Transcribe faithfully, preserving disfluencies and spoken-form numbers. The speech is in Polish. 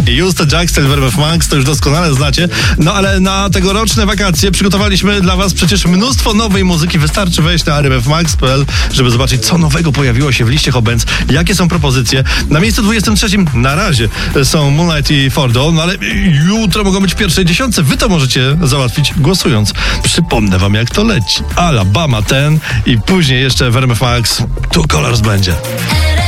Justa Jackson w R M F Max to już doskonale znacie. No ale na tegoroczne wakacje przygotowaliśmy dla was przecież mnóstwo nowej muzyki. Wystarczy wejść na r m f max kropka p l, żeby zobaczyć, co nowego pojawiło się w liście Hobbenc, jakie są propozycje. Na miejscu dwudziestym trzecim na razie są Moonlight i Fordo, no ale jutro mogą być w pierwszej dziesiątce. Wy to możecie załatwić głosując. Przypomnę wam, jak to leci. Alabama ten i później jeszcze w R M F Max Two Colors będzie.